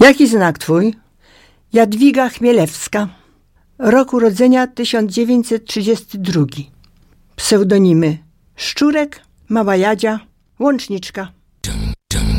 Jaki znak twój? Jadwiga Chmielewska. Rok urodzenia 1932. Pseudonimy: Szczurek, Mała Jadzia, Łączniczka.